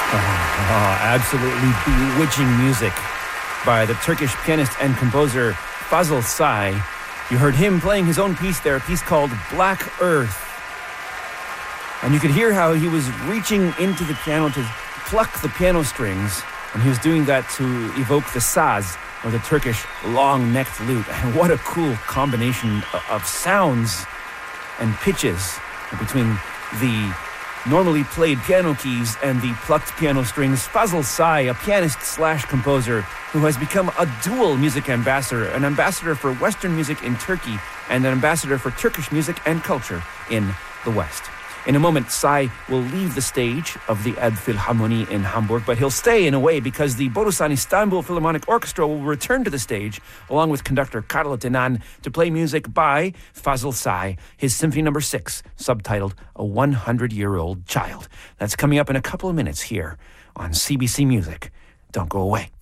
Absolutely bewitching music by the Turkish pianist and composer Fazıl Say. You heard him playing his own piece there, a piece called Black Earth. And you could hear how he was reaching into the piano to pluck the piano strings, and he was doing that to evoke the saz, or the Turkish long-necked lute. And what a cool combination of sounds and pitches between the normally played piano keys and the plucked piano strings. Fazıl Say, a pianist/composer who has become a dual music ambassador, an ambassador for Western music in Turkey and an ambassador for Turkish music and culture in the West. In a moment, Say will leave the stage of the Elbphilharmonie in Hamburg, but he'll stay in a way because the Borusan Istanbul Philharmonic Orchestra will return to the stage along with conductor Carlo Tenan to play music by Fazıl Say, his Symphony No. 6, subtitled A 100-Year-Old Child. That's coming up in a couple of minutes here on CBC Music. Don't go away.